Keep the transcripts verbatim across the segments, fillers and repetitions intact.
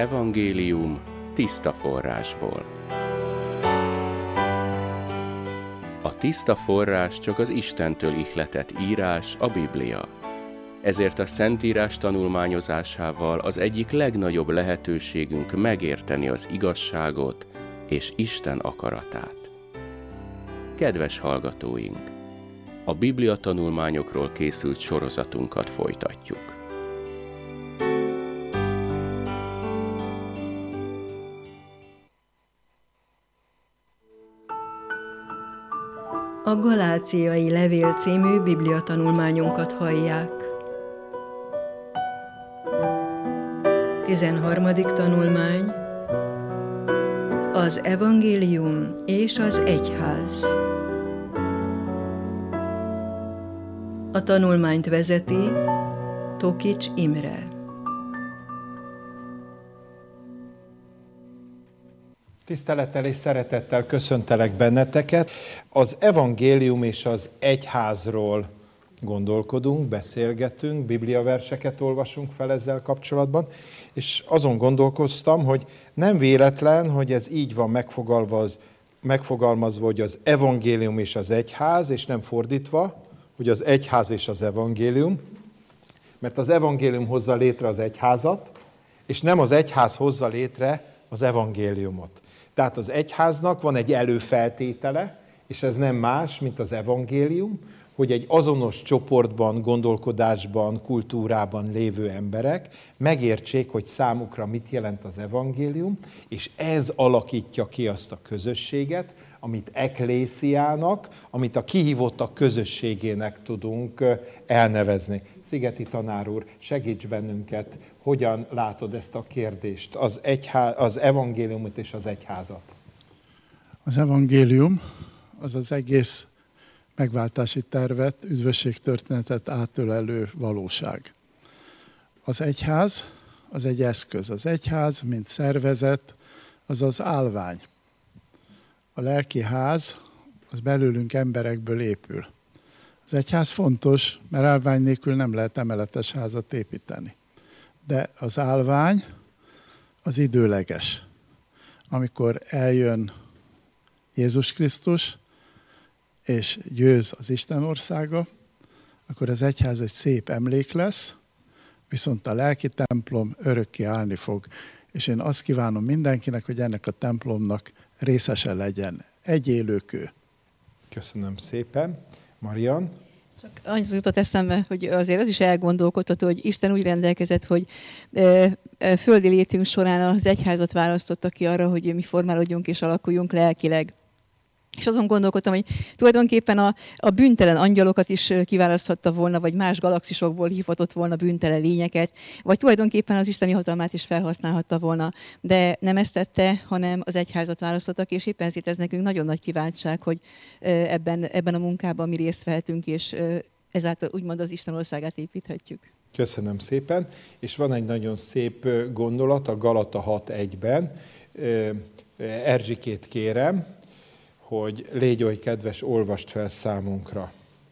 Evangélium tiszta forrásból. A tiszta forrás csak az Istentől ihletett írás, a Biblia. Ezért a Szentírás tanulmányozásával az egyik legnagyobb lehetőségünk megérteni az igazságot és Isten akaratát. Kedves hallgatóink! A Biblia tanulmányokról készült sorozatunkat folytatjuk. A Galáciai Levél című Biblia tanulmányunkat hallják. tizenharmadik tanulmány. Az Evangélium és az Egyház. A tanulmányt vezeti Tokics Imre. Tisztelettel és szeretettel köszöntelek benneteket. Az evangélium és az egyházról gondolkodunk, beszélgetünk, bibliaverseket olvasunk fel ezzel kapcsolatban, és azon gondolkoztam, hogy nem véletlen, hogy ez így van megfogalmazva, megfogalmazva, hogy az evangélium és az egyház, és nem fordítva, hogy az egyház és az evangélium, mert az evangélium hozza létre az egyházat, és nem az egyház hozza létre az evangéliumot. Tehát az egyháznak van egy előfeltétele, és ez nem más, mint az evangélium, hogy egy azonos csoportban, gondolkodásban, kultúrában lévő emberek megértsék, hogy számukra mit jelent az evangélium, és ez alakítja ki azt a közösséget, amit eklésiának, amit a kihívottak közösségének tudunk elnevezni. Szigeti tanár úr, segíts bennünket, hogyan látod ezt a kérdést, az, egyház, az evangéliumot és az egyházat? Az evangélium az az egész megváltási tervet, üdvösségtörténetet átölelő valóság. Az egyház az egy eszköz. Az egyház, mint szervezet, az az állvány. A lelki ház, az belőlünk emberekből épül. Az egyház fontos, mert állvány nélkül nem lehet emeletes házat építeni. De az állvány az időleges. Amikor eljön Jézus Krisztus, és győz az Isten országa, akkor az egyház egy szép emlék lesz, viszont a lelki templom örökké állni fog. És én azt kívánom mindenkinek, hogy ennek a templomnak részese legyen. Egy élőkő. Köszönöm szépen. Marian? Csak annyit jutott eszembe, hogy azért az is elgondolkodható, hogy Isten úgy rendelkezett, hogy földi létünk során az egyházat választotta ki arra, hogy mi formálódjunk és alakuljunk lelkileg. És azon gondolkodtam, hogy tulajdonképpen a, a bűntelen angyalokat is kiválaszthatta volna, vagy más galaxisokból hívhatott volna bűntelen lényeket, vagy tulajdonképpen az isteni hatalmát is felhasználhatta volna. De nem ezt tette, hanem az egyházat választottak, és éppen ezért ez nekünk nagyon nagy kiváltság, hogy ebben, ebben a munkában mi részt vehetünk, és ezáltal úgymond az Isten országát építhetjük. Köszönöm szépen. És van egy nagyon szép gondolat a Galata hat egyben. Erzsikét kérem, hogy légy oly kedves, olvast fel számunkra.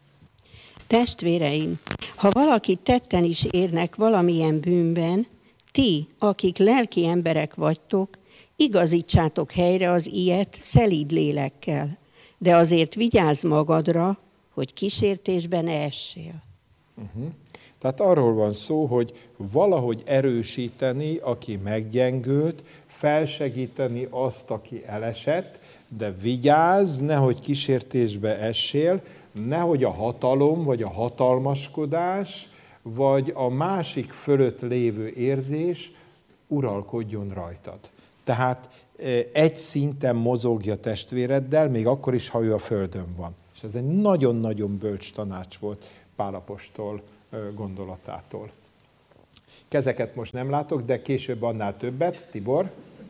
Testvéreim, ha valaki tetten is érnek valamilyen bűnben, ti, akik lelki emberek vagytok, igazítsátok helyre az ilyet szelíd lélekkel, de azért vigyázz magadra, hogy kísértésbe ne essél. Uh-huh. Tehát arról van szó, hogy valahogy erősíteni, aki meggyengült, felsegíteni azt, aki elesett, de vigyázz, nehogy kísértésbe essél, nehogy a hatalom, vagy a hatalmaskodás, vagy a másik fölött lévő érzés uralkodjon rajtad. Tehát egy szinten mozogja testvéreddel, még akkor is, ha ő a földön van. És ez egy nagyon-nagyon bölcs tanács volt Pál apostol gondolatától. Kezeket most nem látok, de később annál többet. Tibor?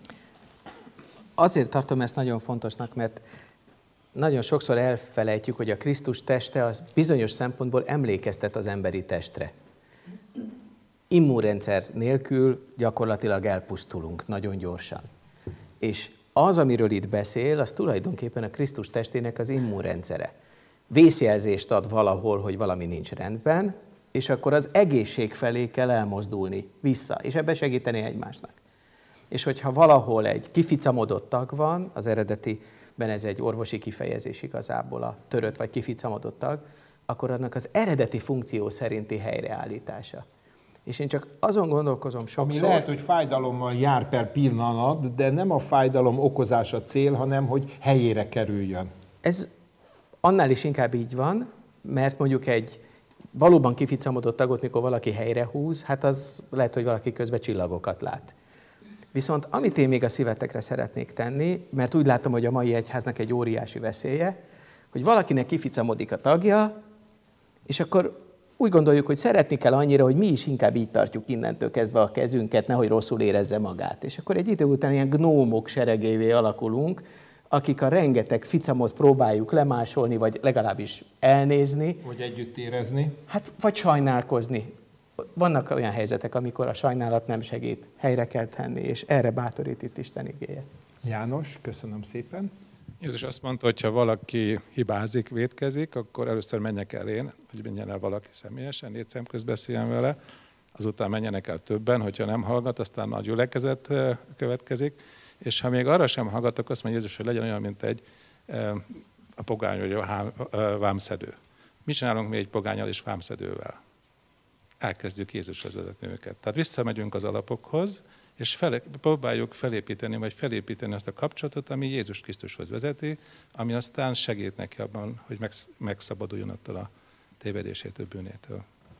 Azért tartom ezt nagyon fontosnak, mert nagyon sokszor elfelejtjük, hogy a Krisztus teste az bizonyos szempontból emlékeztet az emberi testre. Immunrendszer nélkül gyakorlatilag elpusztulunk nagyon gyorsan. És az, amiről itt beszél, az tulajdonképpen a Krisztus testének az immunrendszere. Vészjelzést ad valahol, hogy valami nincs rendben, és akkor az egészség felé kell elmozdulni vissza, és ebbe segíteni egymásnak. és hogyha valahol egy kificamodott tag van, az eredetiben ez egy orvosi kifejezés igazából, a törött vagy kificamodott tag, akkor annak az eredeti funkció szerinti helyreállítása. És én csak azon gondolkozom sokszor... Ami lehet, hogy fájdalommal jár per pillanat, de nem a fájdalom okozása cél, hanem hogy helyére kerüljön. Ez annál is inkább így van, mert mondjuk egy valóban kificamodott tagot, mikor valaki helyre húz, hát az lehet, hogy valaki közben csillagokat lát. Viszont amit én még a szívetekre szeretnék tenni, mert úgy látom, hogy a mai egyháznak egy óriási veszélye, hogy valakinek kificamodik a tagja, és akkor úgy gondoljuk, hogy szeretni kell annyira, hogy mi is inkább így tartjuk innentől kezdve a kezünket, nehogy rosszul érezze magát. És akkor egy idő után ilyen gnómok seregévé alakulunk, akik a rengeteg ficamot próbáljuk lemásolni, vagy legalábbis elnézni. Vagy együtt érezni. Hát, vagy sajnálkozni. Vannak olyan helyzetek, amikor a sajnálat nem segít, helyre kell tenni, és erre bátorít itt Isten igéje. János, köszönöm szépen. Jézus azt mondta, hogy ha valaki hibázik, vétkezik, akkor először menjek el én, hogy menjen el valaki személyesen, négy szemközt beszéljen vele, azután menjenek el többen, hogyha nem hallgat, aztán nagy gyülekezet következik, és ha még arra sem hallgatok, azt mondja Jézus, hogy legyen olyan, mint egy a pogány vagy a vámszedő. Mit csinálunk mi egy pogánnyal és vámszedővel? Elkezdjük Jézushoz vezetni őket. Tehát visszamegyünk az alapokhoz, és fel, próbáljuk felépíteni, vagy felépíteni azt a kapcsolatot, ami Jézus Krisztushoz vezeti, ami aztán segít neki abban, hogy megszabaduljon attól a tévedésétől, bűnétől.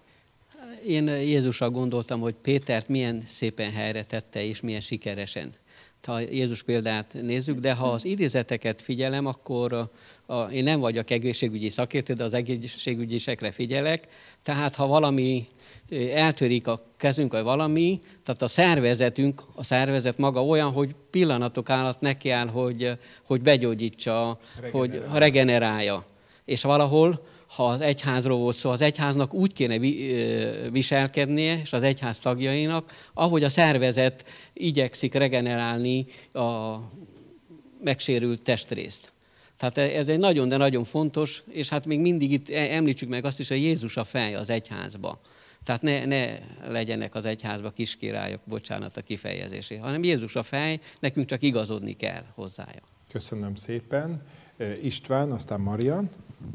Én Jézusra gondoltam, hogy Pétert milyen szépen helyre tette, és milyen sikeresen. Ha Jézus példát nézzük, de ha az idézeteket figyelem, akkor a, a, én nem vagyok egészségügyi szakértő, de az egészségügyisekre figyelek. Tehát ha valami eltörik a kezünk, vagy valami, tehát a szervezetünk, a szervezet maga olyan, hogy pillanatok alatt nekiáll, hogy, hogy begyógyítsa, hogy regenerálja. És valahol, ha az egyházról volt szó, az egyháznak úgy kéne viselkednie, és az egyház tagjainak, ahogy a szervezet igyekszik regenerálni a megsérült testrészt. Tehát ez egy nagyon, de nagyon fontos, és hát még mindig itt említsük meg azt is, hogy Jézus a fej az egyházba. Tehát ne, ne legyenek az egyházba kiskirályok, bocsánat a kifejezésé, hanem Jézus a fej, nekünk csak igazodni kell hozzája. Köszönöm szépen. István, aztán Marian.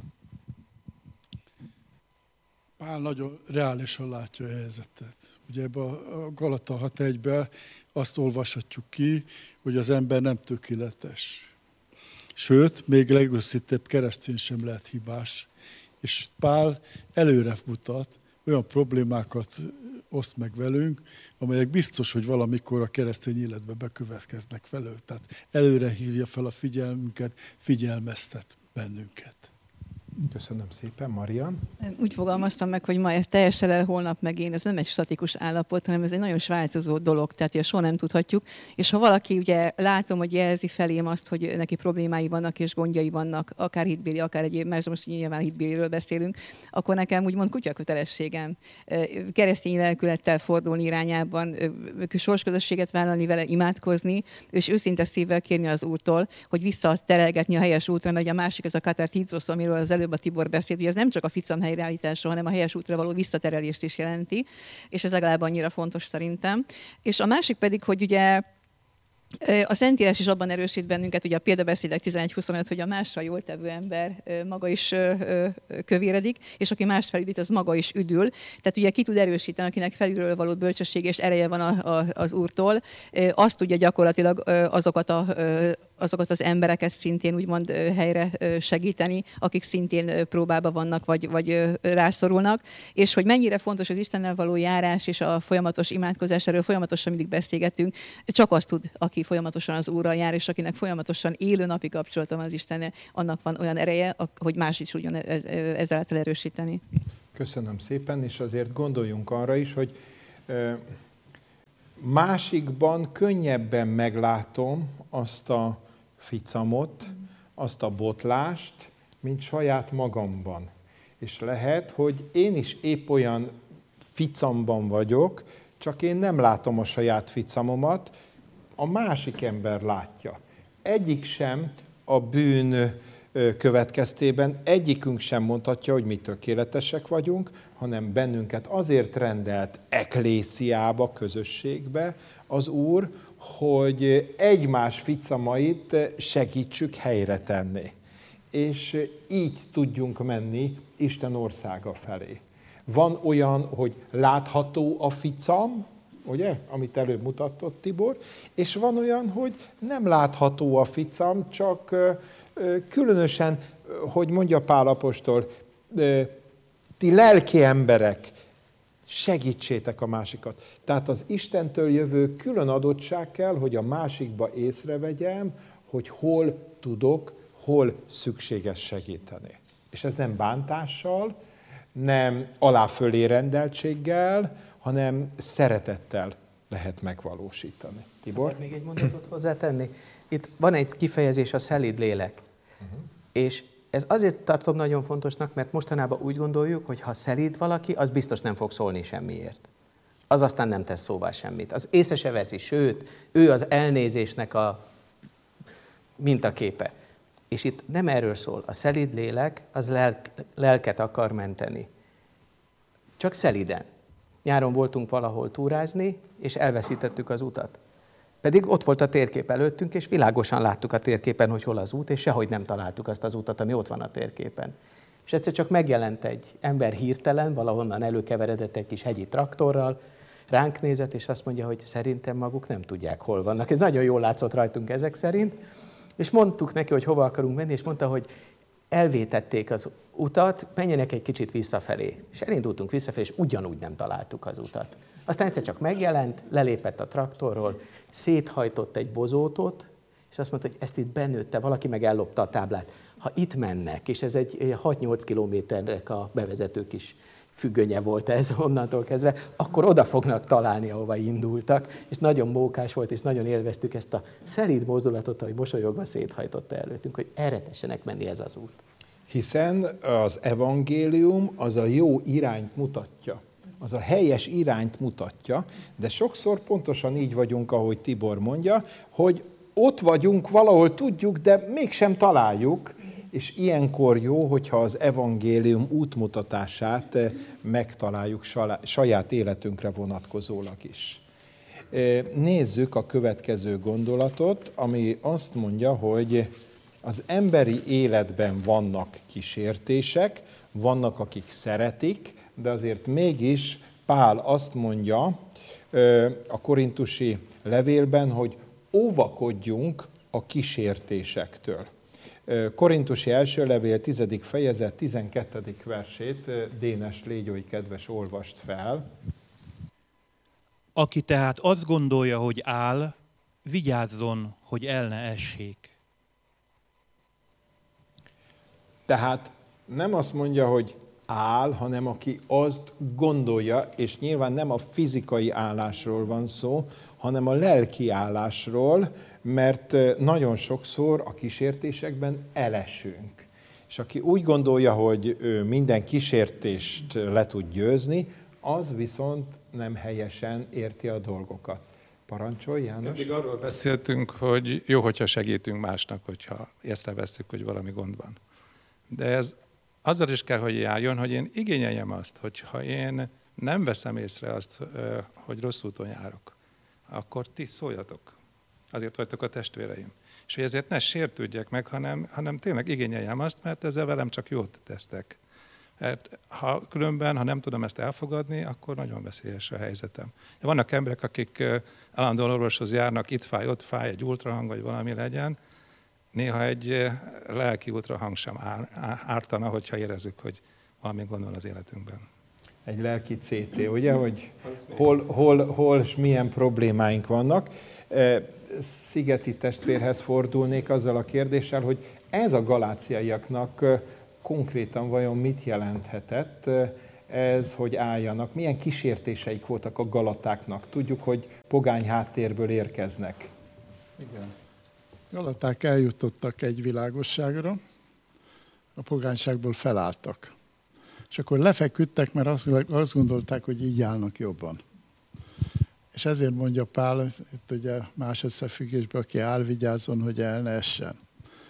Pál nagyon reálisan látja a helyzetet. Ugye ebben a Galata hat egyben azt olvashatjuk ki, hogy az ember nem tökéletes. Sőt, még legőszintebb keresztény sem lehet hibás. És Pál előre mutat, olyan problémákat oszt meg velünk, amelyek biztos, hogy valamikor a keresztény életbe bekövetkeznek felől. Tehát előre hívja fel a figyelmünket, figyelmeztet bennünket. Köszönöm szépen, Marian. Úgy fogalmaztam meg, hogy ma ez teljesen el, holnap meg én, ez nem egy statikus állapot, hanem ez egy nagyon változó dolog, tehát ilyen soha nem tudhatjuk. És ha valaki ugye látom, hogy jelzi felém azt, hogy neki problémái vannak és gondjai vannak, akár hitbéli, akár egyéb, mert most nyilván hitbéliről beszélünk, akkor nekem úgymond kutyakötelességem keresztény lelkülettel fordulni irányában, sorsközösséget vállalni vele, imádkozni, és őszinte szívvel kérni az Úrtól, hogy visszaterelgetni a helyes útra, mert a másik ez a katartízos, amiről az előbb a Tibor beszélt, hogy ez nem csak a ficam helyreállítása, hanem a helyes útra való visszaterelést is jelenti, és ez legalább annyira fontos szerintem. És a másik pedig, hogy ugye a Szentírás is abban erősít bennünket, ugye a példabeszédek tizenegy huszonöt, hogy a másra jól tevő ember maga is kövéredik, és aki mást felüdít, az maga is üdül. Tehát ugye ki tud erősíteni, akinek felülről való bölcsesség és ereje van a, a, az Úrtól, azt tudja gyakorlatilag azokat, a, azokat az embereket szintén úgymond helyre segíteni, akik szintén próbában vannak, vagy, vagy rászorulnak. És hogy mennyire fontos az Istennel való járás és a folyamatos imádkozás, erről folyamatosan mindig beszélgetünk, csak azt tud, aki folyamatosan az Úrral jár, és akinek folyamatosan élő napi kapcsolata van az Istennel, annak van olyan ereje, hogy más is tudjon ezáltal erősíteni. Köszönöm szépen, és azért gondoljunk arra is, hogy másikban könnyebben meglátom azt a ficamot, azt a botlást, mint saját magamban. És lehet, hogy én is épp olyan ficamban vagyok, csak én nem látom a saját ficamomat, a másik ember látja. Egyik sem a bűn következtében egyikünk sem mondhatja, hogy mi tökéletesek vagyunk, hanem bennünket azért rendelt eklésiába, közösségbe az Úr, hogy egymás ficamait segítsük helyre tenni. És így tudjunk menni Isten országa felé. Van olyan, hogy látható a ficam, ugye, amit előbb mutatott Tibor, és van olyan, hogy nem látható a ficam, csak különösen, hogy mondja Pál apostol, ti lelki emberek, segítsétek a másikat. Tehát az Istentől jövő külön adottság kell, hogy a másikba észrevegyem, hogy hol tudok, hol szükséges segíteni. És ez nem bántással, nem aláfölé rendeltséggel, hanem szeretettel lehet megvalósítani. Tibor? Szabad még egy mondatot hozzátenni? Itt van egy kifejezés, a szelíd lélek. Uh-huh. És ez azért tartom nagyon fontosnak, mert mostanában úgy gondoljuk, hogy ha szelíd valaki, az biztos nem fog szólni semmiért. Az aztán nem tesz szóvá semmit. Az észre se veszi, sőt, ő az elnézésnek a mintaképe. És itt nem erről szól. A szelíd lélek az lelk, lelket akar menteni. Csak szelíden. Nyáron voltunk valahol túrázni, és elveszítettük az utat. Pedig ott volt a térkép előttünk, és világosan láttuk a térképen, hogy hol az út, és sehogy nem találtuk azt az utat, ami ott van a térképen. És egyszer csak megjelent egy ember hirtelen, valahonnan előkeveredett egy kis hegyi traktorral, ránk nézett, és azt mondja, hogy szerintem maguk nem tudják, hol vannak. Ez nagyon jól látszott rajtunk ezek szerint. És mondtuk neki, hogy hova akarunk menni, és mondta, hogy elvétették az utat, menjenek egy kicsit visszafelé. És elindultunk visszafelé, és ugyanúgy nem találtuk az utat. Aztán egyszer csak megjelent, lelépett a traktorról, széthajtott egy bozótot, és azt mondta, hogy ezt itt benőtte, valaki meg ellopta a táblát. Ha itt mennek, és ez egy hat-nyolc kilométernek a bevezető kis függönye volt ez onnantól kezdve, akkor oda fognak találni, ahova indultak, és nagyon mókás volt, és nagyon élveztük ezt a szelíd mozdulatot, hogy mosolyogva széthajtotta előttünk, hogy erre tessenek menni, ez az út. Hiszen az evangélium az a jó irányt mutatja, az a helyes irányt mutatja, de sokszor pontosan így vagyunk, ahogy Tibor mondja, hogy ott vagyunk, valahol tudjuk, de mégsem találjuk, és ilyenkor jó, hogyha az evangélium útmutatását megtaláljuk saját életünkre vonatkozólag is. Nézzük a következő gondolatot, ami azt mondja, hogy az emberi életben vannak kísértések, vannak, akik szeretik, de azért mégis Pál azt mondja a korintusi levélben, hogy óvakodjunk a kísértésektől. Korintusi első levél tizedik fejezet tizenkettedik versét, Dénes, légy oly kedves, olvast fel. Aki tehát azt gondolja, hogy áll, vigyázzon, hogy el ne essék. Tehát nem azt mondja, hogy áll, hanem aki azt gondolja, és nyilván nem a fizikai állásról van szó, hanem a lelki állásról, mert nagyon sokszor a kísértésekben elesünk. És aki úgy gondolja, hogy ő minden kísértést le tud győzni, az viszont nem helyesen érti a dolgokat. Parancsolj, János! Eddig arról beszéltünk, hogy jó, hogyha segítünk másnak, hogyha észrevesszük, hogy valami gond van. De ez azzal is kell, hogy járjon, hogy én igényeljem azt, hogyha én nem veszem észre azt, hogy rossz úton járok, akkor ti szóljatok. Azért vagytok a testvéreim. És hogy ezért ne sértődjek meg, hanem, hanem tényleg igényeljem azt, mert ezzel velem csak jót tesztek. Mert ha különben, ha nem tudom ezt elfogadni, akkor nagyon veszélyes a helyzetem. Vannak emberek, akik állandóan orvoshoz járnak, itt fáj, ott fáj, egy ultrahang, vagy valami legyen. Néha egy lelki ultrahang sem ártana, hogyha érezzük, hogy valami gond van az életünkben. Egy lelki cé té, ugye, hogy hol, hol, hol és milyen problémáink vannak. Szigeti testvérhez fordulnék azzal a kérdéssel, hogy ez a galáciaiaknak konkrétan vajon mit jelenthetett ez, hogy álljanak? Milyen kísértéseik voltak a galatáknak? Tudjuk, hogy pogány háttérből érkeznek. Igen. Galaták eljutottak egy világosságra, a pogányságból felálltak. És akkor lefeküdtek, mert azt, azt gondolták, hogy így állnak jobban. És ezért mondja Pál, itt ugye más összefüggésben, aki áll, vigyázzon, hogy el ne essen.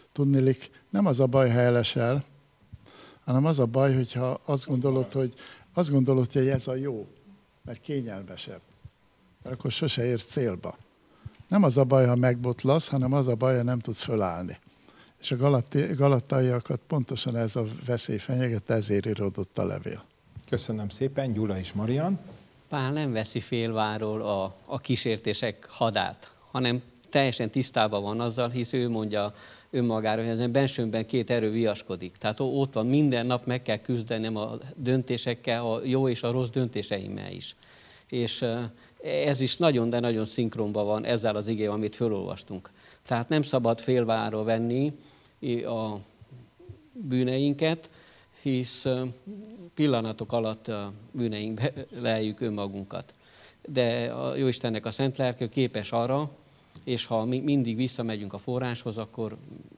Tudniillik, nem az a baj, ha elesel, hanem az a baj, hogyha azt gondolod, hogy, azt gondolod, hogy ez a jó, mert kényelmesebb. Mert akkor sose érsz célba. Nem az a baj, ha megbotlasz, hanem az a baj, ha nem tudsz fölállni. És a galati, galataiakat pontosan ez a veszély fenyegette, ezért íródott a levél. Köszönöm szépen, Gyula és Marian. Pál nem veszi félváról a, a kísértések hadát, hanem teljesen tisztában van azzal, hisz ő mondja önmagára, hogy ezen bensőmben két erő viaskodik. Tehát ott van, minden nap meg kell küzdenem a döntésekkel, a jó és a rossz döntéseimmel is. És ez is nagyon, de nagyon szinkronban van ezzel az igével, amit felolvastunk. Tehát nem szabad félváról venni a bűneinket, hisz pillanatok alatt a bűneinkbe leljük önmagunkat. De a Jóistennek a szent lelke képes arra, és ha mi mindig visszamegyünk a forráshoz, akkor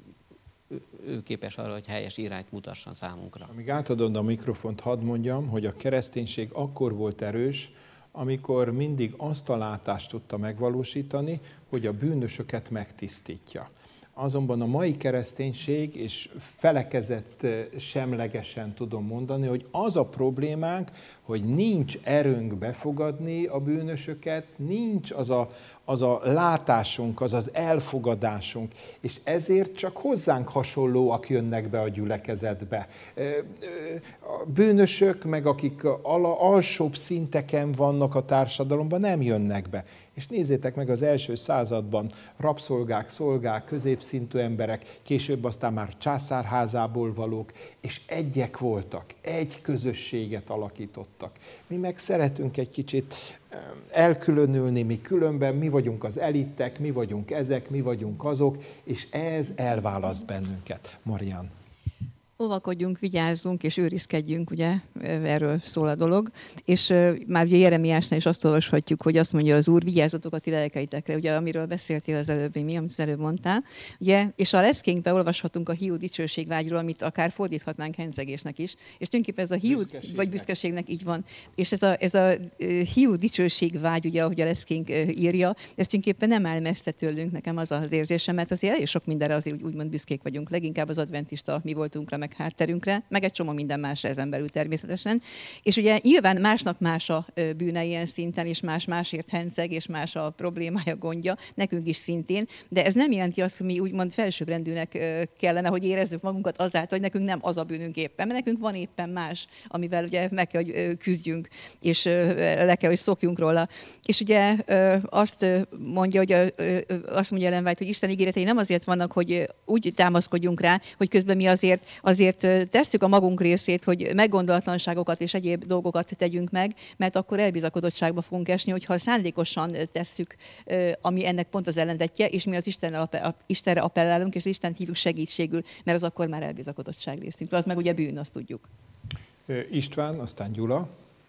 ő képes arra, hogy helyes irányt mutasson számunkra. Amíg átadod a mikrofont, hadd mondjam, hogy a kereszténység akkor volt erős, amikor mindig azt a látást tudta megvalósítani, hogy a bűnösöket megtisztítja. Azonban a mai kereszténység, és felekezett semlegesen tudom mondani, hogy az a problémánk, hogy nincs erőnk befogadni a bűnösöket, nincs az a, az a látásunk, az az elfogadásunk, és ezért csak hozzánk hasonlóak jönnek be a gyülekezetbe. A bűnösök, meg akik alsóbb szinteken vannak a társadalomban, nem jönnek be. És nézzétek meg az első században rabszolgák, szolgák, középszintű emberek, később aztán már császárházából valók, és egyek voltak, egy közösséget alakítottak. Mi meg szeretünk egy kicsit elkülönülni, mi különben, mi vagyunk az elitek, mi vagyunk ezek, mi vagyunk azok, és ez elválaszt bennünket. Marian. Óvakodjunk, vigyázzunk és őrizkedjünk, ugye, erről szól a dolog. És uh, már ugye Jeremiásnál is azt olvashatjuk, hogy azt mondja az Úr, vigyázzatok a ti lelkeitekre, ugye, amiről beszéltél az előbb, mi, amit az előbb mondtál. Ugye, és a leckénkben olvashatunk a hiú dicsőségvágyról, amit akár fordíthatnánk hencegésnek is. És tulajdonképpen ez a hiú, vagy büszkeségnek, így van. És ez a, ez a hiú dicsőségvágy, ugye, ahogy a leckénk írja, ez tulajdonképpen nem áll messze tőlünk, nekem az az érzésem, mert azért elég sok mindenre azért úgymond büszkék vagyunk. Leginkább az adventista mi voltunkra, meg hátterünkre, meg egy csomó minden másra ezen belül természetesen. És ugye nyilván másnak más a bűne ilyen szinten, és más másért henceg, és más a problémája, gondja, nekünk is szintén, de ez nem jelenti azt, hogy mi úgymond felsőbbrendűnek kellene, hogy érezzük magunkat azáltal, hogy nekünk nem az a bűnünk éppen, mert nekünk van éppen más, amivel ugye meg kell, hogy küzdjünk, és le kell, hogy szokjunk róla. És ugye azt mondja, hogy azt mondja Ellen White, hogy Isten ígéretei nem azért vannak, hogy úgy támaszkodjunk rá, hogy közben mi azért, azért tesszük a magunk részét, hogy meggondolatlanságokat és egyéb dolgokat tegyünk meg, mert akkor elbizakodottságba fogunk esni, hogyha szándékosan tesszük, ami ennek pont az ellentetje, és mi az Istenre, Istenre appellálunk, és Isten hívjuk segítségül, mert az akkor már elbizakodottság részünkről. Az meg ugye bűn, azt tudjuk. István, aztán Gyula.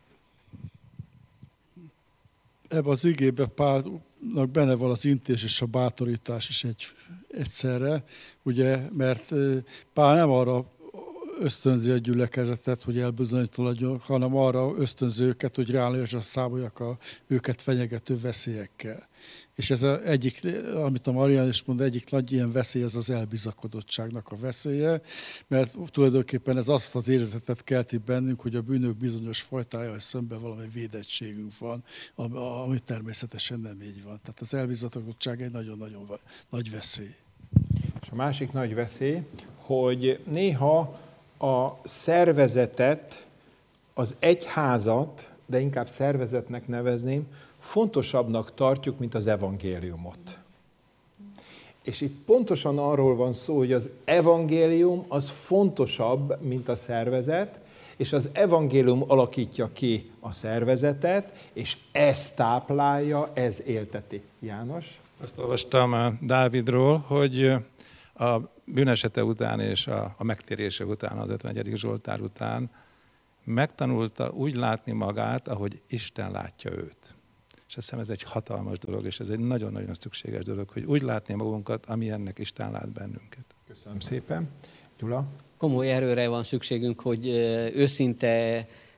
Ebben az igében Pálnak benne van az intés és a bátorítás is egy, egyszerre, ugye, mert Pál nem arra ösztönzi a gyülekezetet, hogy elbizonytalanodjanak, hanem arra ösztönzi őket, hogy reálisan számoljak a őket fenyegető veszélyekkel. És ez az egyik, amit a Marian is mond, egyik nagy ilyen veszély, ez az elbizakodottságnak a veszélye, mert tulajdonképpen ez azt az érzetet kelti bennünk, hogy a bűnök bizonyos fajtája, és szemben valami védettségünk van, ami természetesen nem így van. Tehát az elbizakodottság egy nagyon-nagyon nagy veszély. És a másik nagy veszély, hogy néha a szervezetet, az egyházat, de inkább szervezetnek nevezném, fontosabbnak tartjuk, mint az evangéliumot. És itt pontosan arról van szó, hogy az evangélium az fontosabb, mint a szervezet, és az evangélium alakítja ki a szervezetet, és ez táplálja, ez élteti. János? Azt olvastam Dávidról, hogy a bűnesete után és a, a megtérése után, az ötvenegyedik Zsoltár után megtanulta úgy látni magát, ahogy Isten látja őt. És azt hiszem, ez egy hatalmas dolog, és ez egy nagyon-nagyon szükséges dolog, hogy úgy látni magunkat, amilyennek Isten lát bennünket. Köszönöm szépen. Gyula? Komoly erőre van szükségünk, hogy őszinte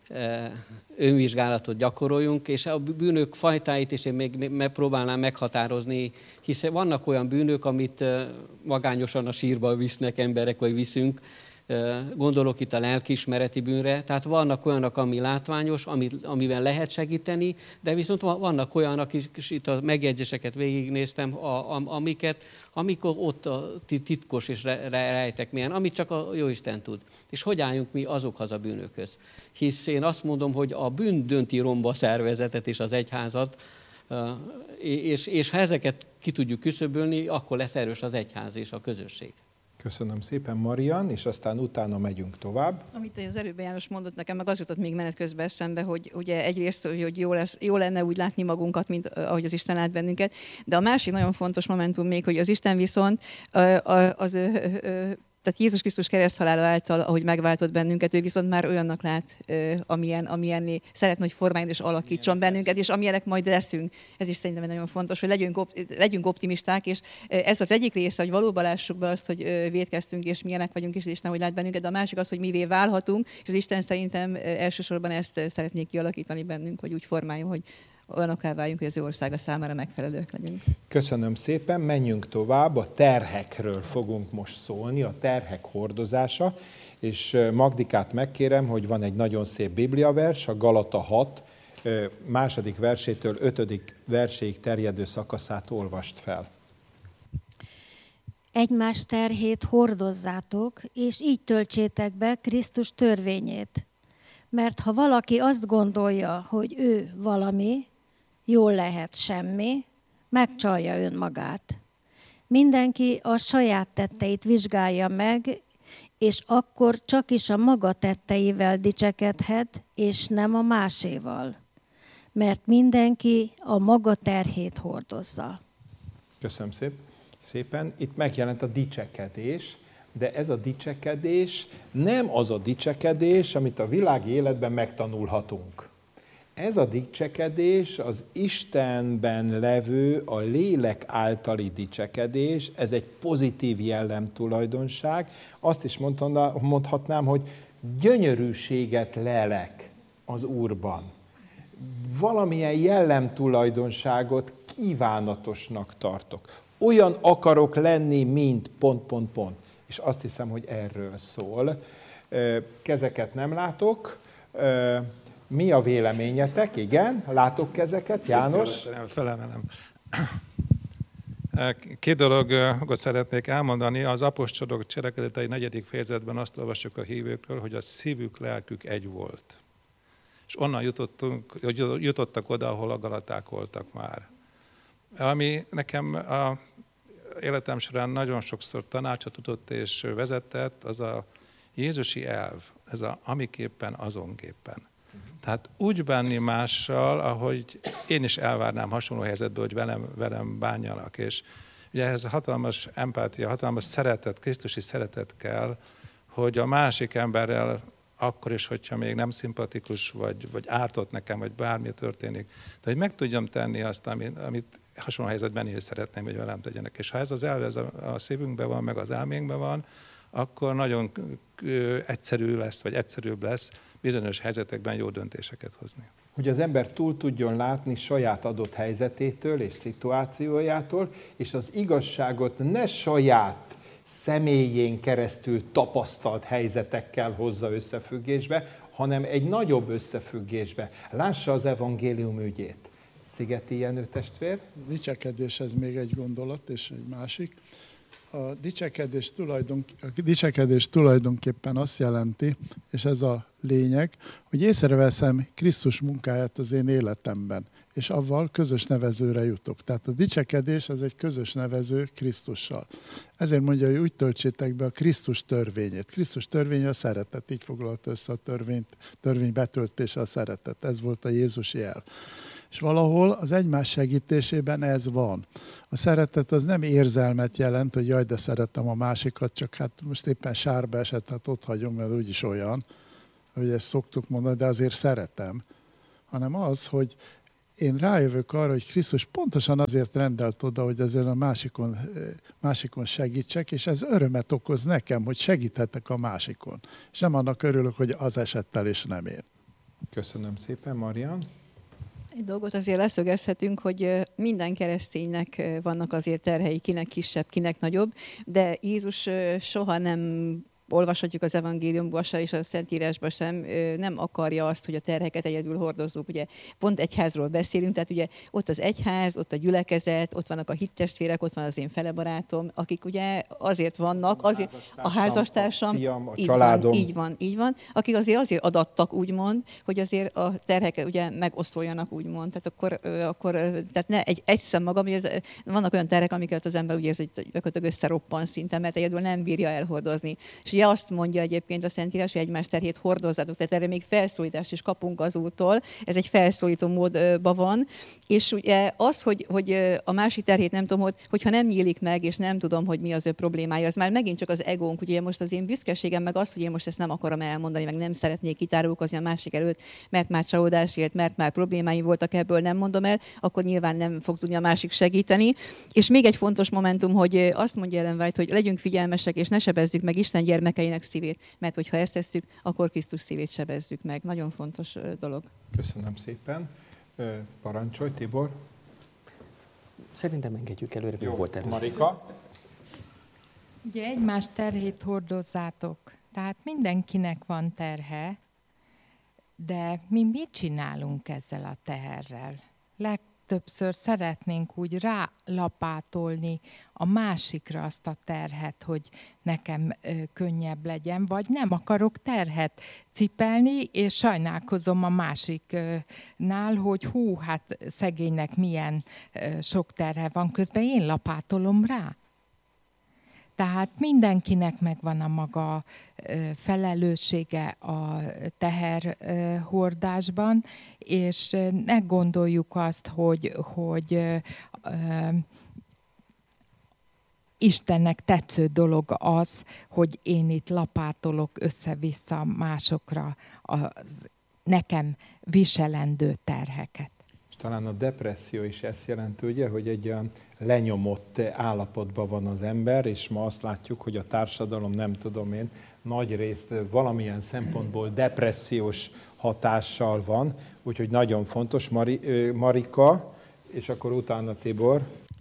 önvizsgálatot gyakoroljunk, és a bűnök fajtáit is én még megpróbálnám meghatározni, hiszen vannak olyan bűnök, amit magányosan a sírba visznek emberek, vagy viszünk. Gondolok itt a lelkiismereti bűnre, tehát vannak olyanok, ami látványos, amiben lehet segíteni, de viszont vannak olyanok is, és itt a megjegyzéseket végignéztem, a, a, amiket, amikor ott a titkos és rejtek milyen, amit csak a Jóisten tud. És hogy álljunk mi azokhoz a bűnökhöz? Hisz én azt mondom, hogy a bűn dönti romba a szervezetet és az egyházat, és, és ha ezeket ki tudjuk küszöbölni, akkor lesz erős az egyház és a közösség. Köszönöm szépen, Marian, és aztán utána megyünk tovább. Amit az előbb János mondott nekem, meg az jutott még menet közben eszembe, hogy ugye egyrészt, hogy jó, lesz, jó lenne úgy látni magunkat, mint ahogy az Isten lát bennünket, de a másik nagyon fontos momentum még, hogy az Isten viszont az, az tehát Jézus Krisztus kereszthalála által, ahogy megváltott bennünket, ő viszont már olyannak lát, amilyen, amilyenné szeretne, hogy formáljon és alakítson bennünket, és amilyenek majd leszünk. Ez is szerintem nagyon fontos, hogy legyünk, legyünk optimisták, és ez az egyik része, hogy valóban lássuk be azt, hogy vétkeztünk, és milyenek vagyunk, és Isten hogy lát bennünket, de a másik az, hogy mivé válhatunk, és az Isten szerintem elsősorban ezt szeretnék kialakítani bennünk, hogy úgy formáljon, hogy olyanokká váljunk, hogy az ő országa számára megfelelők legyünk. Köszönöm szépen, menjünk tovább, a terhekről fogunk most szólni, a terhek hordozása, és Magdikát megkérem, hogy van egy nagyon szép bibliavers, a Galata hat második versétől ötödik verséig terjedő szakaszát olvast fel. Egymás terhét hordozzátok, és így töltsétek be Krisztus törvényét. Mert ha valaki azt gondolja, hogy ő valami, jól lehet semmi, megcsalja önmagát. Mindenki a saját tetteit vizsgálja meg, és akkor csak is a maga tetteivel dicsekedhet, és nem a máséval. Mert mindenki a maga terhét hordozza. Köszönöm szépen. Itt megjelent a dicsekedés, de ez a dicsekedés nem az a dicsekedés, amit a világi életben megtanulhatunk. Ez a dicsekedés az Istenben levő, a lélek általi dicsekedés, ez egy pozitív jellemtulajdonság. Azt is mondhatnám, hogy gyönyörűséget lelek az Úrban. Valamilyen jellemtulajdonságot kívánatosnak tartok. Olyan akarok lenni, mint pont, pont, pont. És azt hiszem, hogy erről szól. Kezeket nem látok. Mi a véleményetek? Igen, látok kezeket. János? Felemelem. Két dologot szeretnék elmondani. Az apostolok cselekedetei negyedik fejezetben azt olvassuk a hívőkről, hogy a szívük, lelkük egy volt. És onnan jutottunk, jutottak oda, ahol a galaták voltak már. Ami nekem a életem során nagyon sokszor tanácsot tudott és vezetett, az a jézusi elv, ez a amiképpen, azonképpen. Tehát úgy bánni mással, ahogy én is elvárnám hasonló helyzetből, hogy velem, velem bánjanak. És ugye ehhez hatalmas empátia, hatalmas szeretet, krisztusi szeretet kell, hogy a másik emberrel akkor is, hogyha még nem szimpatikus, vagy, vagy ártott nekem, vagy bármi történik, de hogy meg tudjam tenni azt, amit, amit hasonló helyzetben én is szeretném, hogy velem tegyenek. És ha ez az elv ez a, a szívünkben van, meg az elménkben van, akkor nagyon egyszerű lesz, vagy egyszerűbb lesz bizonyos helyzetekben jó döntéseket hozni. Hogy az ember túl tudjon látni saját adott helyzetétől és szituációjától, és az igazságot ne saját személyén keresztül tapasztalt helyzetekkel hozza összefüggésbe, hanem egy nagyobb összefüggésbe. Lássa az evangélium ügyét. Szigeti Jenő testvér? A dicsekedés, ez még egy gondolat, és egy másik. A dicsekedés, tulajdon, a dicsekedés tulajdonképpen azt jelenti, és ez a lényeg, hogy észreveszem Krisztus munkáját az én életemben, és avval közös nevezőre jutok. Tehát a dicsekedés az egy közös nevező Krisztussal. Ezért mondja, hogy úgy töltsétek be a Krisztus törvényét. Krisztus törvénye a szeretet, így foglalta össze a törvényt, törvény betöltése a szeretet. Ez volt a Jézusi elv. És valahol az egymás segítésében ez van. A szeretet az nem érzelmet jelent, hogy jaj, de szeretem a másikat, csak hát most éppen sárba esett, hát ott hagyom, mert úgyis olyan, hogy ezt szoktuk mondani, de azért szeretem. Hanem az, hogy én rájövök arra, hogy Krisztus pontosan azért rendelt oda, hogy ezért a másikon, másikon segítsek, és ez örömet okoz nekem, hogy segíthetek a másikon. És nem annak örülök, hogy az esett el, és nem én. Köszönöm szépen, Marian. Egy dolgot azért leszögezhetünk, hogy minden kereszténynek vannak azért terhei, kinek kisebb, kinek nagyobb, de Jézus soha nem olvashatjuk az evangéliumban se és a Szentírásban sem, nem akarja azt, hogy a terheket egyedül hordozzuk. Ugye pont egyházról beszélünk, tehát ugye ott az egyház, ott a gyülekezet, ott vannak a hittestvérek, ott van az én felebarátom, akik ugye azért vannak, azért a házastársam, a fiam, a így családom. Van, így van, így van, akik azért azért adattak, úgymond, hogy azért a terheket ugye megoszoljanak, úgymond. Tehát akkor, akkor tehát ne egy, egy szem magam, hogy ez, vannak olyan terhek, amiket az ember úgy érzi, hogy gyakorlatilag összeroppan szinte, mert egyedül nem bírja elhordozni. És ugye azt mondja egyébként a Szentírás, hogy egymás terhét hordozzátok, tehát erre még felszólítást is kapunk az Úrtól, ez egy felszólító módban van, és ugye az, hogy, hogy a másik terhét nem tudom, hogy, hogyha nem nyílik meg, és nem tudom, hogy mi az ő problémája, az már megint csak az egónk, ugye most az én büszkeségem meg az, hogy én most ezt nem akarom elmondani, meg nem szeretnék kitárulkozni a másik előtt, mert már csalódás élt, mert már problémáim voltak, ebből nem mondom el, akkor nyilván nem fog tudni a másik segíteni. És még egy fontos momentum, hogy azt mondja Ellen White, hogy legyünk figyelmesek, és ne sebezzük meg Isten gyermekeinek szívét, mert hogyha ezt tesszük, akkor Krisztus szívét sebezzük meg. Nagyon fontos dolog. Köszönöm szépen. Parancsolj, Tibor. Szerintem engedjük előre, Jó, volt erő. Marika. Ugye egymás terhét hordozzátok. Tehát mindenkinek van terhe, de mi mit csinálunk ezzel a teherrel? Legtöbbször szeretnénk úgy rálapátolni a másikra azt a terhet, hogy nekem ö, könnyebb legyen, vagy nem akarok terhet cipelni, és sajnálkozom a másiknál, hogy hú, hát szegénynek milyen ö, sok terhe van, közben én lapátolom rá. Tehát mindenkinek megvan a maga felelőssége a teherhordásban, és ne gondoljuk azt, hogy, hogy Istennek tetsző dolog az, hogy én itt lapátolok össze-vissza másokra az nekem viselendő terheket. És talán a depresszió is ezt jelenti, ugye, hogy egy olyan lenyomott állapotban van az ember, és ma azt látjuk, hogy a társadalom, nem tudom én, nagy részt valamilyen szempontból depressziós hatással van, úgyhogy nagyon fontos. Mari, Marika, és akkor utána Tibor.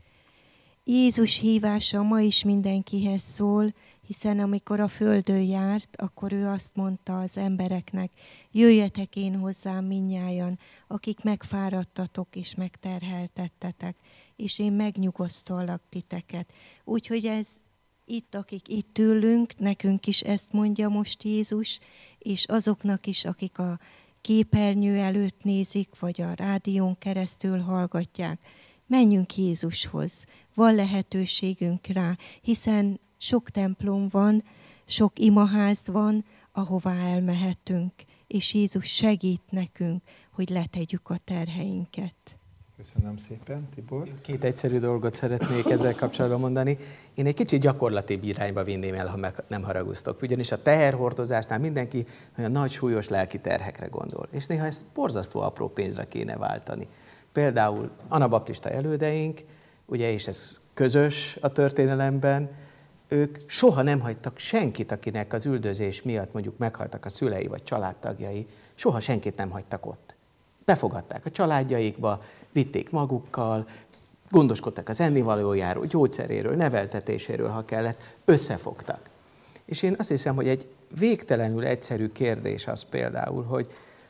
Jézus hívása ma is mindenkihez szól, hiszen amikor a földön járt, akkor ő azt mondta az embereknek, jöjjetek én hozzám mindnyájan, akik megfáradtatok és megterheltettetek, és én megnyugosztallak titeket. Úgyhogy ez itt, akik itt ülünk, nekünk is ezt mondja most Jézus, és azoknak is, akik a képernyő előtt nézik, vagy a rádión keresztül hallgatják. Menjünk Jézushoz, van lehetőségünk rá, hiszen sok templom van, sok imaház van, ahová elmehetünk, és Jézus segít nekünk, hogy letegyük a terheinket. Köszönöm szépen, Tibor. Két egyszerű dolgot szeretnék ezzel kapcsolatban mondani. Én egy kicsit gyakorlatibb irányba vinném el, ha meg nem haraguztok. Ugyanis a teherhordozásnál mindenki olyan nagy súlyos lelki terhekre gondol. És néha ezt borzasztó apró pénzre kéne váltani. Például anabaptista elődeink, ugye, és ez közös a történelemben, ők soha nem hagytak senkit, akinek az üldözés miatt mondjuk meghaltak a szülei vagy családtagjai, soha senkit nem hagytak ott. Befogadták a családjaikba, vitték magukkal, gondoskodtak az ennivalójáról, gyógyszeréről, neveltetéséről, ha kellett, összefogtak. És én azt hiszem, hogy egy végtelenül egyszerű kérdés az például, hogy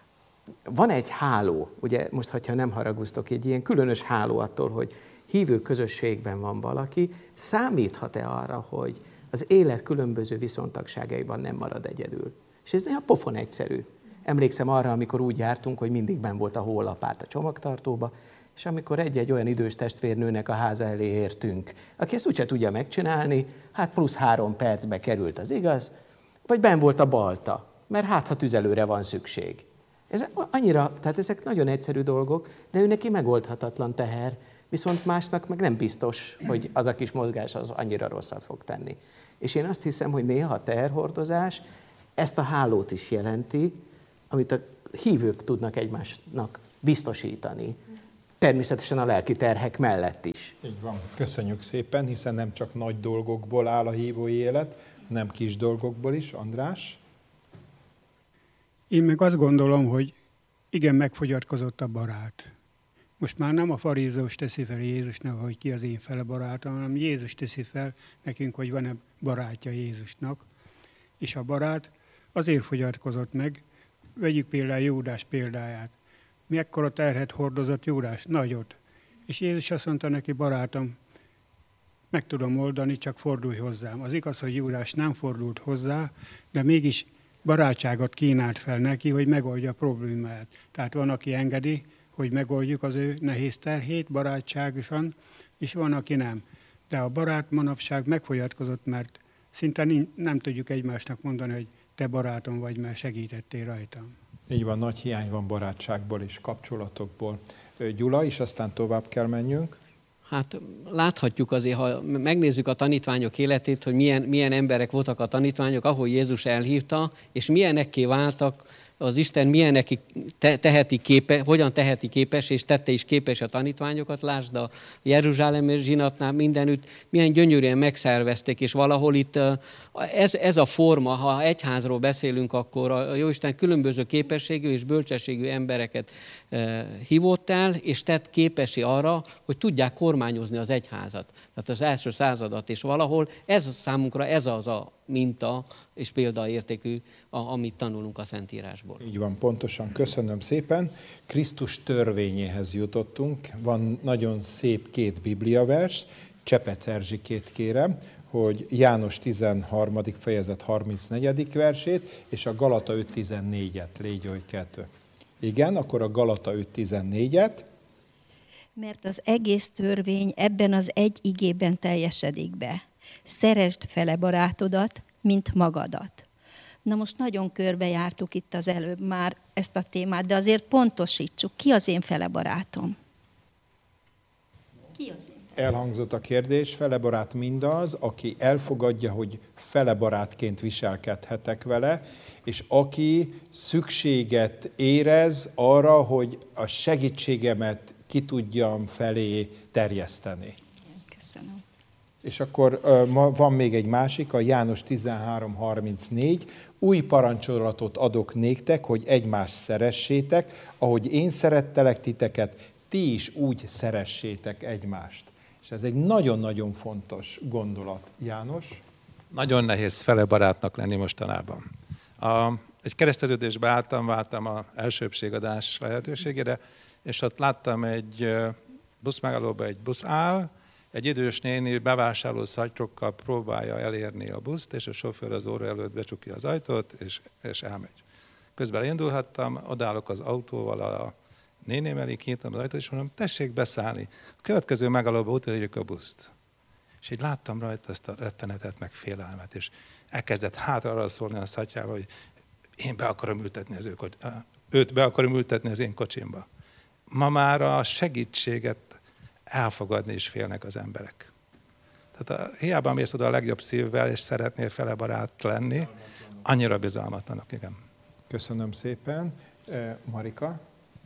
van egy háló, ugye most, hogyha nem haraguztok, egy ilyen különös háló attól, hogy hívő közösségben van valaki, számíthat-e arra, hogy az élet különböző viszontagságaiban nem marad egyedül? És ez néha pofon egyszerű. Emlékszem arra, amikor úgy jártunk, hogy mindig benn volt a hollapát a csomagtartóba, és amikor egy-egy olyan idős testvérnőnek a háza elé értünk, aki ezt úgyse tudja megcsinálni, hát plusz három percbe került, az igaz, vagy benn volt a balta, mert hát ha tüzelőre van szükség. Ez annyira, tehát ezek nagyon egyszerű dolgok, de ő neki megoldhatatlan teher, viszont másnak meg nem biztos, hogy az a kis mozgás az annyira rosszat fog tenni. És én azt hiszem, hogy néha a teherhordozás ezt a hálót is jelenti, amit a hívők tudnak egymásnak biztosítani. Természetesen a lelki terhek mellett is. Így van. Köszönjük szépen, hiszen nem csak nagy dolgokból áll a hívói élet, hanem kis dolgokból is. András? Én meg azt gondolom, hogy igen, megfogyatkozott a barát. Most már nem a farizós teszi fel Jézusnak, hogy ki az én fele barátom, hanem Jézus teszi fel nekünk, hogy van-e barátja Jézusnak. És a barát azért fogyatkozott meg, vegyük például Júdás példáját. Mekkora terhet hordozott Júdás? Nagyot. És Jézus azt mondta neki, barátom, meg tudom oldani, csak fordulj hozzám. Az igaz, hogy Júdás nem fordult hozzá, de mégis barátságot kínált fel neki, hogy megoldja a problémáját. Tehát van, aki engedi, hogy megoldjuk az ő nehéz terhét barátságosan, és van, aki nem. De a barát manapság megfogyatkozott, mert szinte nem tudjuk egymásnak mondani, hogy te barátom vagy, mert segítettél rajtam. Így van, nagy hiány van barátságból és kapcsolatokból. Gyula, és aztán tovább kell menjünk. Hát láthatjuk azért, ha megnézzük a tanítványok életét, hogy milyen, milyen emberek voltak a tanítványok, ahol Jézus elhívta, és milyenekké váltak, az Isten milyenekig te, teheti képe, hogyan teheti képes, és tette is képes a tanítványokat, lásd a Jeruzsálemi zsinatnál mindenütt, milyen gyönyörűen megszervezték, és valahol itt ez, ez a forma, ha egyházról beszélünk, akkor a Jóisten különböző képességű és bölcsességű embereket hívott el, és tett képessé arra, hogy tudják kormányozni az egyházat, tehát az első századat, és valahol ez számunkra ez az a minta és példaértékű, amit tanulunk a Szentírásból. Így van, pontosan. Köszönöm szépen. Krisztus törvényéhez jutottunk. Van nagyon szép két bibliavers, Csepec Erzsikét kérem, hogy János tizenharmadik fejezet harmincnegyedik versét, és a Galata öt tizennégyet, légy oly kettő. Igen, akkor a Galata öt tizennégyet. Mert az egész törvény ebben az egy igében teljesedik be. Szeresd fele barátodat, mint magadat. Na most nagyon körbejártuk itt az előbb már ezt a témát, de azért pontosítsuk, ki az én fele barátom? Ki az én? Elhangzott a kérdés, fele barát mindaz, aki elfogadja, hogy fele barátként viselkedhetek vele, és aki szükséget érez arra, hogy a segítségemet ki tudjam felé terjeszteni. Köszönöm. És akkor uh, van még egy másik, a János tizenhárom harmincnégy. Új parancsolatot adok néktek, hogy egymást szeressétek, ahogy én szerettelek titeket, ti is úgy szeressétek egymást. És ez egy nagyon-nagyon fontos gondolat. János? Nagyon nehéz fele barátnak lenni mostanában. A, egy keresztelődésbe álltam, váltam az elsőbbségadás lehetőségére, és ott láttam egy buszmegállóba egy busz áll, egy idős néni bevásárló szatyrokkal próbálja elérni a buszt, és a sofőr az óra előtt becsukja az ajtót, és, és elmegy. Közben indulhattam, odállok az autóval a néném elé, kinyitom az ajtót, és mondom, tessék beszállni. A következő megállóba utolérjük a buszt. És így láttam rajta ezt a rettenetet, meg félelmet, és elkezdett hátra arra szólni a szatyával, hogy én be akarom ültetni az ő kocs... őt be akarom ültetni az én kocsimba. Ma már a segítséget elfogadni is félnek az emberek. Tehát a, hiába mész oda a legjobb szívvel, és szeretnél fele barát lenni, annyira bizalmatlanak, igen. Köszönöm szépen. Marika?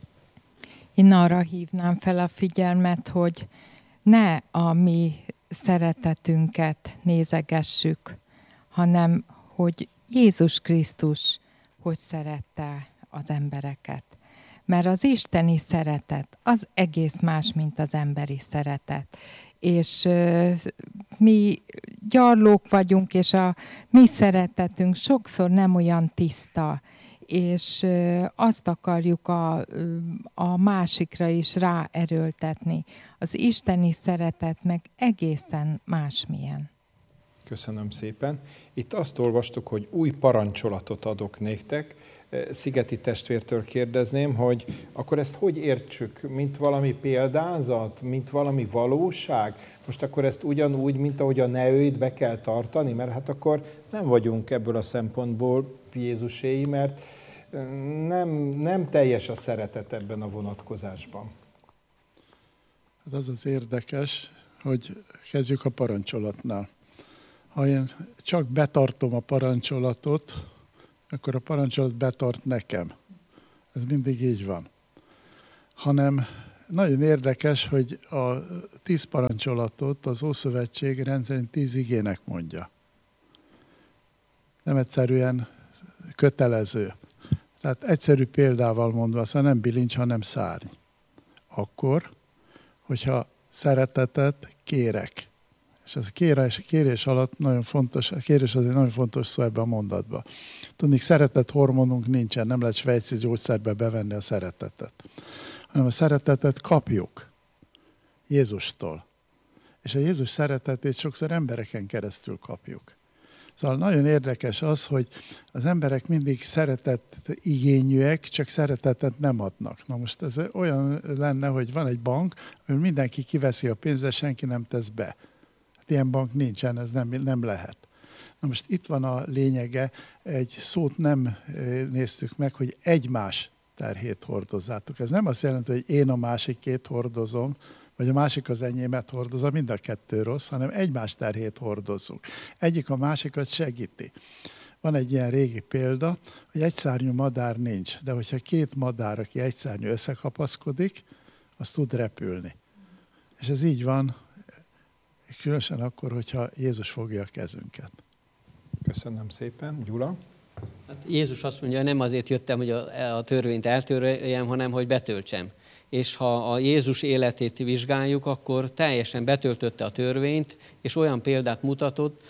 Én arra hívnám fel a figyelmet, hogy ne a mi szeretetünket nézegessük, hanem hogy Jézus Krisztus hogy szerette az embereket. Mert az isteni szeretet az egész más, mint az emberi szeretet. És uh, mi gyarlók vagyunk, és a mi szeretetünk sokszor nem olyan tiszta, és uh, azt akarjuk a, a másikra is ráerőltetni. Az isteni szeretet meg egészen másmilyen. Köszönöm szépen. Itt azt olvastuk, hogy új parancsolatot adok néktek. Szigeti testvértől kérdezném, hogy akkor ezt hogy értsük? Mint valami példázat? Mint valami valóság? Most akkor ezt ugyanúgy, mint ahogy a ne őid be kell tartani? Mert hát akkor nem vagyunk ebből a szempontból Jézuséi, mert nem, nem teljes a szeretet ebben a vonatkozásban. Hát az az érdekes, hogy kezdjük a parancsolatnál. Ha én csak betartom a parancsolatot, akkor a parancsolat betart nekem. Ez mindig így van. Hanem nagyon érdekes, hogy a tíz parancsolatot az Ószövetség rendszerint tíz igének mondja. Nem egyszerűen kötelező. Tehát egyszerű példával mondva, szóval nem bilincs, hanem szárny. Akkor, hogyha szeretetet kérek, és ez a kérés, kérés alatt nagyon fontos, a kérés az egy nagyon fontos szó ebben a mondatban. Tudni, szeretet hormonunk nincsen, nem lehet svájci gyógyszerbe bevenni a szeretetet, hanem a szeretetet kapjuk Jézustól. És a Jézus szeretetét sokszor embereken keresztül kapjuk. Szóval nagyon érdekes az, hogy az emberek mindig szeretet igényűek, csak szeretetet nem adnak. Na most ez olyan lenne, hogy van egy bank, ahol mindenki kiveszi a pénzt, de senki nem tesz be. Hát ilyen bank nincsen, ez nem, nem lehet. Na most itt van a lényege, egy szót nem néztük meg, hogy egymás terhét hordozzátok. Ez nem azt jelenti, hogy én a másikét hordozom, vagy a másik az enyémet hordozza, mind a kettő rossz, hanem egymás terhét hordozzuk. Egyik a másikat segíti. Van egy ilyen régi példa, hogy egyszárnyú madár nincs, de hogyha két madár, aki egyszárnyú összekapaszkodik, az tud repülni. És ez így van, különösen akkor, hogyha Jézus fogja a kezünket. Köszönöm szépen. Gyula? Hát Jézus azt mondja, nem azért jöttem, hogy a, a törvényt eltöröljem, hanem hogy betöltsem. És ha a Jézus életét vizsgáljuk, akkor teljesen betöltötte a törvényt, és olyan példát mutatott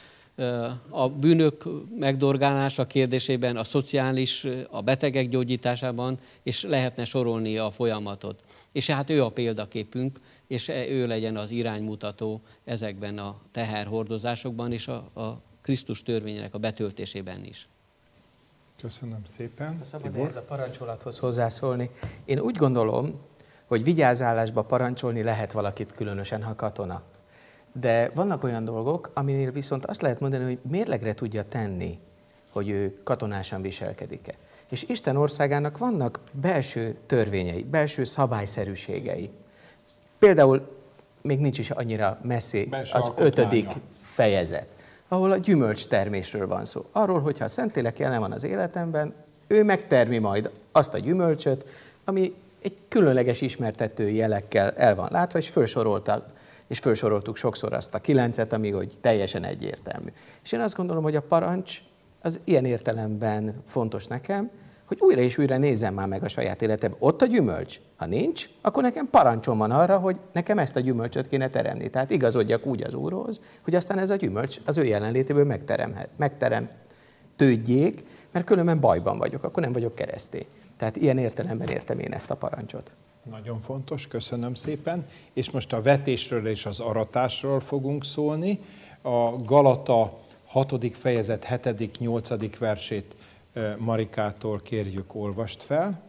a bűnök megdorgálása kérdésében, a szociális, a betegek gyógyításában, és lehetne sorolni a folyamatot. És hát ő a példaképünk, és ő legyen az iránymutató ezekben a teherhordozásokban, és a, a Krisztus törvényének a betöltésében is. Köszönöm szépen. Szabad ehhez a parancsolathoz hozzászólni. Én úgy gondolom, hogy vigyázállásba parancsolni lehet valakit, különösen, ha katona. De vannak olyan dolgok, aminél viszont azt lehet mondani, hogy mérlegre tudja tenni, hogy ő katonásan viselkedik-e. És Isten országának vannak belső törvényei, belső szabályszerűségei. Például még nincs is annyira messzi belső az alkotmánya. Ötödik fejezet, ahol a gyümölcstermésről van szó. Arról, hogyha a Szentlélek jelen van az életemben, ő megtermi majd azt a gyümölcsöt, ami egy különleges ismertető jelekkel el van látva, és felsoroltak, és felsoroltuk sokszor azt a kilencet, amíg hogy teljesen egyértelmű. És én azt gondolom, hogy a parancs az ilyen értelemben fontos nekem, hogy újra és újra nézzem már meg a saját életemben. Ott a gyümölcs. Ha nincs, akkor nekem parancsom van arra, hogy nekem ezt a gyümölcsöt kéne teremni. Tehát igazodjak úgy az Úrhoz, hogy aztán ez a gyümölcs az ő jelenlétéből megteremhet, megteremtődjék, mert különben bajban vagyok, akkor nem vagyok keresztény. Tehát ilyen értelemben értem én ezt a parancsot. Nagyon fontos, köszönöm szépen. És most a vetésről és az aratásról fogunk szólni. A Galata hatodik fejezet hetedik nyolcadik versét Marikától kérjük, olvast fel.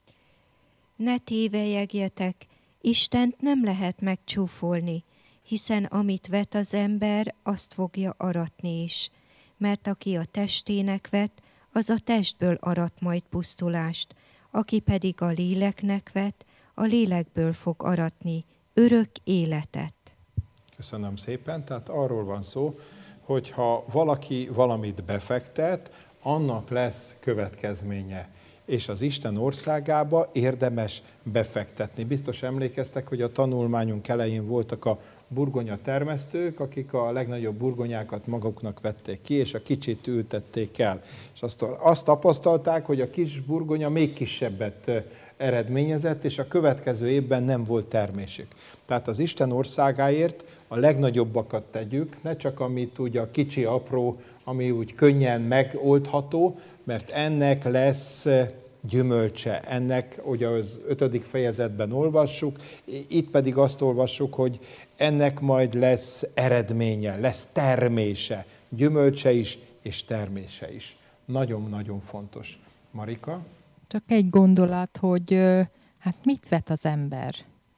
Ne tévelyegjetek, Istent nem lehet megcsúfolni, hiszen amit vet az ember, azt fogja aratni is. Mert aki a testének vet, az a testből arat majd pusztulást, aki pedig a léleknek vet, a lélekből fog aratni örök életet. Köszönöm szépen. Tehát arról van szó, hogy ha valaki valamit befektet, annak lesz következménye. És az Isten országába érdemes befektetni. Biztos emlékeztek, hogy a tanulmányunk elején voltak a burgonya termesztők, akik a legnagyobb burgonyákat maguknak vették ki, és a kicsit ültették el. És azt, azt tapasztalták, hogy a kis burgonya még kisebbet eredményezett, és a következő évben nem volt termésük. Tehát az Isten országáért a legnagyobbakat tegyük, ne csak amit úgy a kicsi, apró, ami úgy könnyen megoldható, mert ennek lesz gyümölcse. Ennek, ugye az ötödik fejezetben olvassuk, itt pedig azt olvassuk, hogy ennek majd lesz eredménye, lesz termése, gyümölcse is és termése is. Nagyon-nagyon fontos. Marika? Csak egy gondolat, hogy hát mit vet az ember?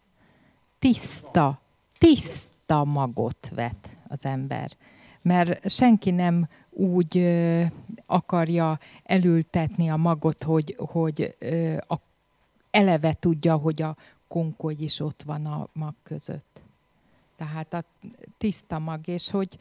Tiszta, tiszta magot vet az ember. Mert senki nem úgy ö, akarja elültetni a magot, hogy, hogy ö, a, eleve tudja, hogy a konkoly is ott van a mag között. Tehát a tiszta mag, és hogy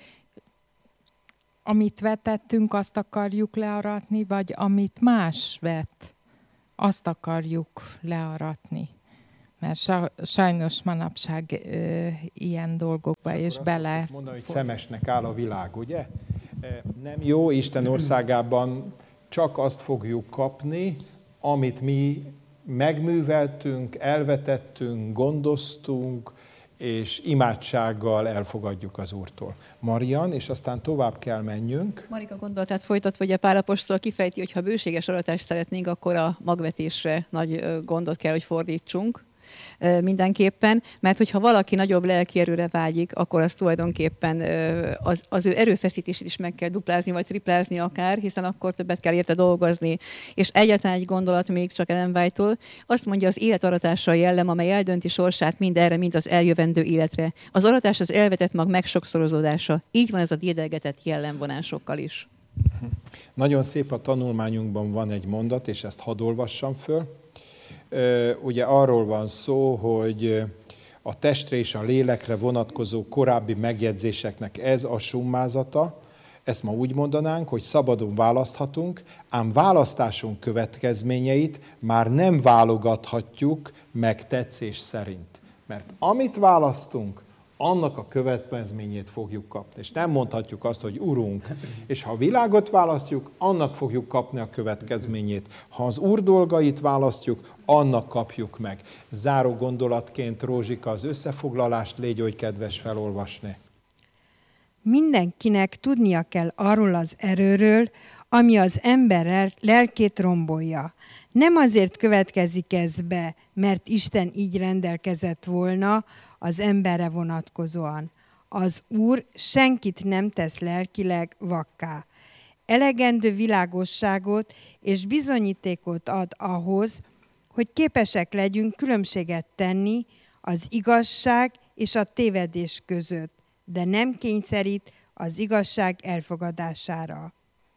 amit vetettünk, azt akarjuk learatni, vagy amit más vet, azt akarjuk learatni. Mert sajnos manapság ö, ilyen dolgokba és, és bele... Mondani, hogy szemesnek áll a világ, ugye? Nem jó, Isten országában csak azt fogjuk kapni, amit mi megműveltünk, elvetettünk, gondoztunk, és imádsággal elfogadjuk az Úrtól. Marian, és aztán tovább kell menjünk. Marika gondolatát folytatva, hogy a Pál apostol kifejti, hogy ha bőséges aratást szeretnénk, akkor a magvetésre nagy gondot kell, hogy fordítsunk mindenképpen, mert hogyha valaki nagyobb lelki erőre vágyik, akkor az tulajdonképpen az, az ő erőfeszítését is meg kell duplázni, vagy triplázni akár, hiszen akkor többet kell érte dolgozni. És egyetlen egy gondolat még csak Ellen White-tól, azt mondja, az életaratása a jellem, amely eldönti sorsát mind erre, mind az eljövendő életre. Az aratás az elvetett mag megsokszorozódása. Így van ez a dédelgetett jellemvonásokkal is. Nagyon szép, a tanulmányunkban van egy mondat, és ezt hadd olvassam föl. Ugye arról van szó, hogy a testre és a lélekre vonatkozó korábbi megjegyzéseknek ez a summázata, ezt ma úgy mondanánk, hogy szabadon választhatunk, ám választásunk következményeit már nem válogathatjuk meg tetszés szerint. Mert amit választunk, annak a következményét fogjuk kapni. És nem mondhatjuk azt, hogy Urunk, és ha a világot választjuk, annak fogjuk kapni a következményét. Ha az Úr dolgait választjuk, annak kapjuk meg. Záró gondolatként, Rózsika, az összefoglalást légy oly kedves felolvasni. Mindenkinek tudnia kell arról az erőről, ami az ember lelkét rombolja. Nem azért következik ez be, mert Isten így rendelkezett volna az emberre vonatkozóan. Az Úr senkit nem tesz lelkileg vakká. Elegendő világosságot és bizonyítékot ad ahhoz, hogy képesek legyünk különbséget tenni az igazság és a tévedés között, de nem kényszerít az igazság elfogadására.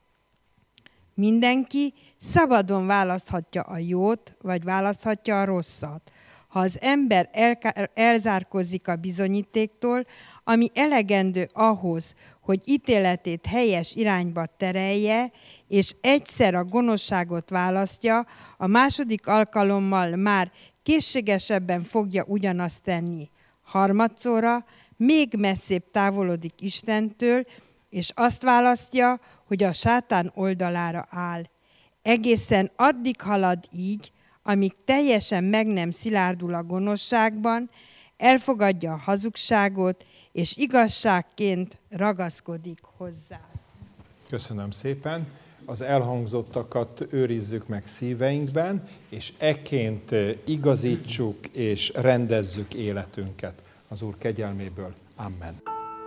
Mindenki szabadon választhatja a jót, vagy választhatja a rosszat. Ha az ember el- elzárkózik a bizonyítéktól, ami elegendő ahhoz, hogy ítéletét helyes irányba terelje, és egyszer a gonoszságot választja, a második alkalommal már készségesebben fogja ugyanazt tenni. Harmadszorra még messzebb távolodik Istentől, és azt választja, hogy a sátán oldalára áll. Egészen addig halad így, amíg teljesen meg nem szilárdul a gonoszságban, elfogadja a hazugságot, és igazságként ragaszkodik hozzá. Köszönöm szépen. Az elhangzottakat őrizzük meg szíveinkben, és ekként igazítsuk és rendezzük életünket az Úr kegyelméből. Amen.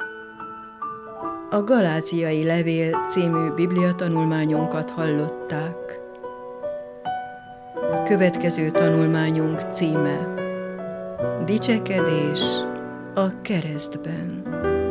A Galáciai Levél című bibliatanulmányunkat hallották. Következő tanulmányunk címe: Dicsekedés a keresztben.